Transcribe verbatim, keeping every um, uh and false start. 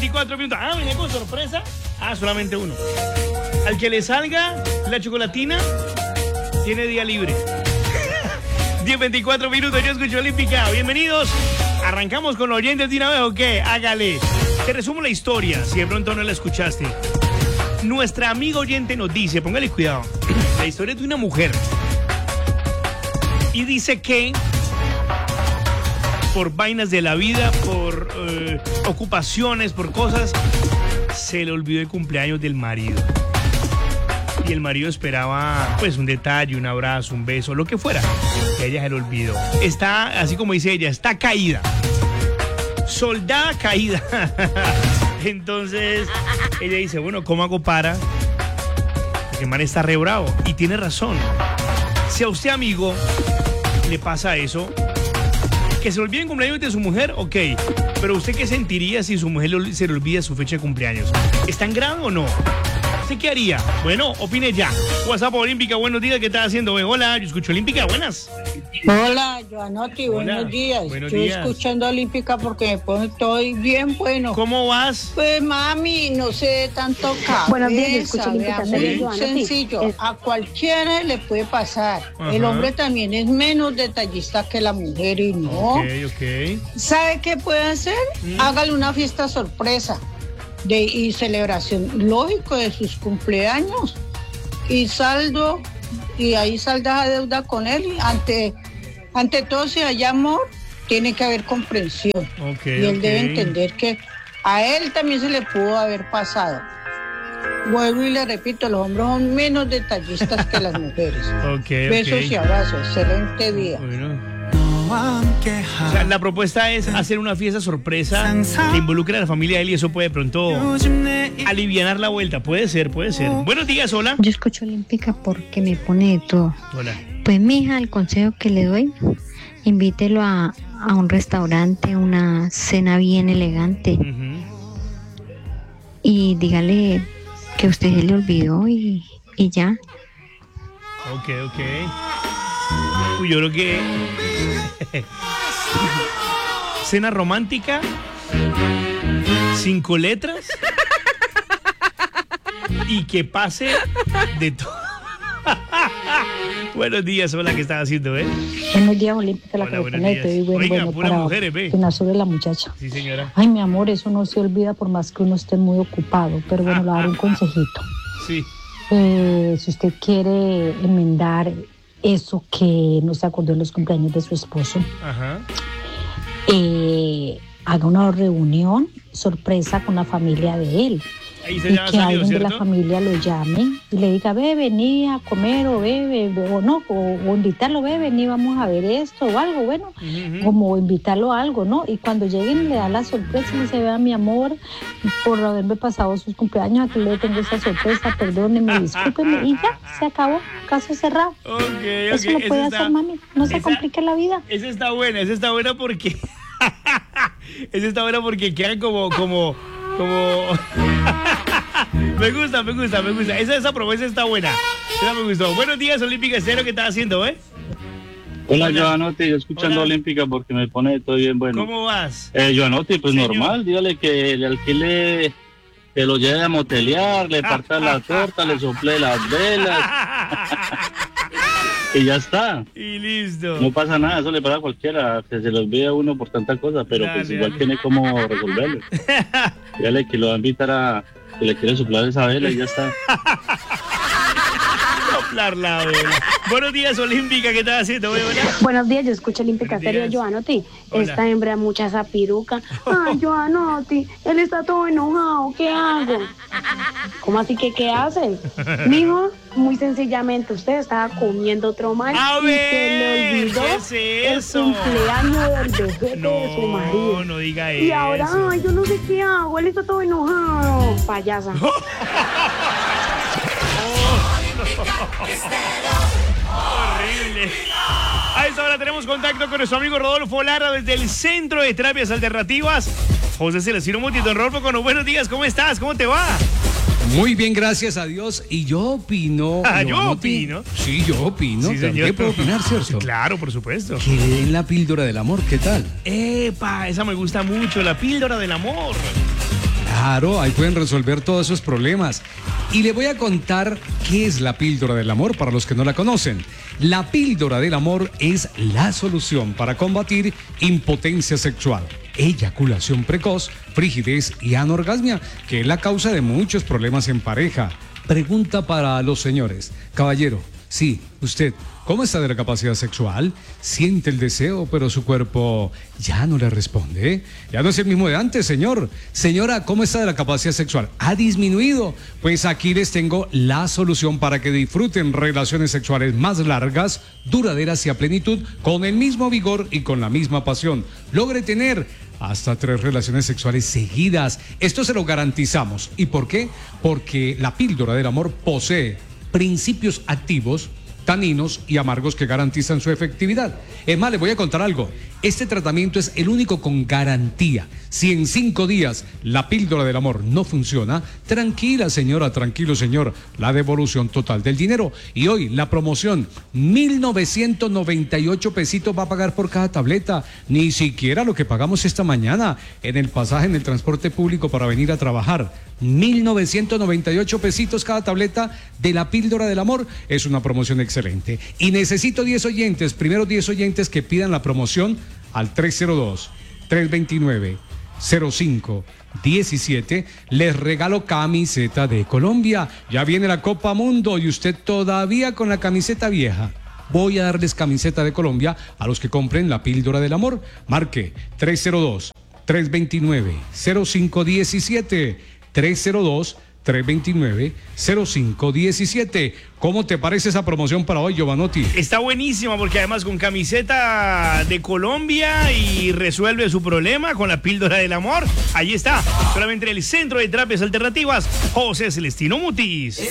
veinticuatro minutos. Ah, viene con sorpresa. Ah, solamente uno. Al que le salga la chocolatina, tiene día libre. diez veinticuatro minutos, yo escucho Olímpica. Bienvenidos. Arrancamos con los oyentes de una vez, ¿o qué? Hágale. Te resumo la historia, si de pronto no la escuchaste. Nuestra amiga oyente nos dice, póngale cuidado, la historia es de una mujer. Y dice que por vainas de la vida, por eh, ocupaciones, por cosas, se le olvidó el cumpleaños del marido. Y el marido esperaba pues un detalle, un abrazo, un beso, lo que fuera. Y a ella se le olvidó. Está, así como dice ella, está caída. Soldada caída. Entonces ella dice, bueno, ¿cómo hago para? Porque el man está re bravo. Y tiene razón. Si a usted, amigo, le pasa eso, que se le olvide el cumpleaños de su mujer, ok. Pero ¿usted qué sentiría si su mujer se le olvida su fecha de cumpleaños? ¿Es tan grave o no? ¿Usted qué haría? Bueno, opine ya. WhatsApp Olímpica, buenos días, ¿qué estás haciendo? Hola, yo escucho Olímpica, buenas. Hola, Joanotti, buenos Hola, días. buenos Estoy días. escuchando Olímpica porque me pone estoy bien bueno. ¿Cómo vas? Pues mami, no sé tanto cabeza. Buenos días, yo escucho Olímpica. vea, muy Sí. Joanotti. sencillo, Es- a cualquiera le puede pasar. Ajá. El hombre también es menos detallista que la mujer y no. Ok, ok. ¿Sabe qué puede hacer? Mm. Hágale una fiesta sorpresa de, y celebración, lógico, de sus cumpleaños. Y saldo, y ahí salda la deuda con él. Y ante, ante todo, si hay amor, tiene que haber comprensión. Ok, y él ok. debe entender que a él también se le pudo haber pasado. Vuelvo y le repito, los hombres son menos detallistas que las mujeres. Ok, ok. Besos y abrazos. Excelente día. Bueno. O sea, la propuesta es hacer una fiesta sorpresa que involucre a la familia de él y eso puede de pronto alivianar la vuelta. Puede ser, puede ser. Buenos días, hola. Yo escucho Olímpica porque me pone de todo. Hola. Pues mija, el consejo que le doy, invítelo a, a un restaurante, una cena bien elegante Ujú. y dígale que usted se le olvidó y, y ya. Ok, ok. Uy, yo creo que cena romántica, cinco letras y que pase de todo. Buenos días, hola, ¿qué estás haciendo, eh? Buenos días, Olímpica, la Hola, que buenos pone días. de todo y bueno, Oiga, bueno, puras para mujeres, ve. opinar sobre la muchacha. Sí, señora. Ay, mi amor, eso no se olvida por más que uno esté muy ocupado, pero bueno, le voy a dar un consejito. Sí. Eh, si usted quiere enmendar eso que no se acordó en los cumpleaños de su esposo, Ajá. eh, haga una reunión sorpresa con la familia de él. Ahí se Y ya ha que salido, alguien de la ¿cierto? familia lo llame y le diga, ve, vení a comer o ve, ve, ve", o no, o, o invitarlo, ve, vení, vamos a ver esto o algo, bueno, Ujú, ujú. como invitarlo a algo, ¿no? Y cuando lleguen le da la sorpresa y le dice, vea, mi amor, por haberme pasado sus cumpleaños, aquí le tengo esa sorpresa, perdóneme, discúlpeme, y ya, se acabó, caso cerrado. Ok, ok. Eso lo esa puede está- hacer, mami, no se esa- complique la vida. Esa está buena, esa está buena porque. Esa está buena porque quedan como. como. como. Me gusta, me gusta, me gusta. Esa, esa promesa está buena. Esa me gustó. Buenos días, Olímpica Estero, ¿qué estás haciendo, eh? Hola, Hola. Joanotti, yo escuchando Hola. Olímpica porque me pone todo bien bueno. ¿Cómo vas? Eh, Joanotti, pues Señor. normal, dígale que le alquile, que lo lleve a motelear, le parta la torta, le sople las velas y ya está. Y listo. No pasa nada, eso le pasa a cualquiera, que se le olvide a uno por tanta cosa, pero Dale, pues igual dale. tiene cómo resolverlo. Dígale que lo va a invitar a, que le quiere soplar esa vela y ya está. Soplar la vela. Buenos días, Olímpica, ¿qué estás haciendo, eh? Hola. Buenos días, yo escucho Olímpica Buenos Serio, días. Joanotti. Hola. Esta hembra es mucha esa piruca. Ay, Joanotti, él está todo enojado, ¿qué hago? ¿Cómo así que qué hace? Mijo, muy sencillamente, usted estaba comiendo otro mal A y ver, se le olvidó ¿qué es el eso? cumpleaños del bebé de su No, marido. no diga Y ahora, eso. ay, yo no sé qué hago, él está todo enojado. Payasa. Horrible. A esta hora tenemos contacto con nuestro amigo Rodolfo Lara desde el Centro de Terapias Alternativas. José Celestino Muti, don Rodolfo, con los buenos días, ¿cómo estás? ¿Cómo te va? Muy bien, gracias a Dios. Y yo opino. Ah, yo Joanotti, opino. Sí, yo opino. Sí, También señor. puedo opinar, ¿cierto? Claro, por supuesto. Que den la píldora del amor, ¿qué tal? Epa, esa me gusta mucho, la píldora del amor. Claro, ahí pueden resolver todos esos problemas. Y le voy a contar qué es la píldora del amor para los que no la conocen. La píldora del amor es la solución para combatir impotencia sexual, eyaculación precoz, frigidez y anorgasmia, que es la causa de muchos problemas en pareja. Pregunta para los señores. Caballero, sí, usted, ¿cómo está de la capacidad sexual? Siente el deseo, pero su cuerpo ya no le responde. Ya no es el mismo de antes, señor. Señora, ¿cómo está de la capacidad sexual? ¿Ha disminuido? Pues aquí les tengo la solución para que disfruten relaciones sexuales más largas, duraderas y a plenitud, con el mismo vigor y con la misma pasión. Logre tener hasta tres relaciones sexuales seguidas. Esto se lo garantizamos. ¿Y por qué? Porque la píldora del amor posee principios activos, taninos y amargos que garantizan su efectividad. Es más, les voy a contar algo. Este tratamiento es el único con garantía. Si en cinco días la píldora del amor no funciona, tranquila señora, tranquilo señor, la devolución total del dinero. Y hoy la promoción, mil novecientos noventa y ocho pesitos va a pagar por cada tableta. Ni siquiera lo que pagamos esta mañana en el pasaje en el transporte público para venir a trabajar. mil novecientos noventa y ocho pesitos cada tableta de la píldora del amor. Es una promoción excelente. Y necesito diez oyentes, primeros diez oyentes que pidan la promoción al tres cero dos, tres dos nueve, cero cinco uno siete. Les regalo camiseta de Colombia. Ya viene la Copa Mundo y usted todavía con la camiseta vieja. Voy a darles camiseta de Colombia a los que compren la píldora del amor. Marque tres cero dos, tres dos nueve, cero cinco uno siete. tres cero dos, tres dos nueve, cero cinco uno siete. ¿Cómo te parece esa promoción para hoy, Giovanotti? Está buenísima porque además con camiseta de Colombia y resuelve su problema con la píldora del amor. Ahí está, solamente en el Centro de Terapias Alternativas José Celestino Mutis.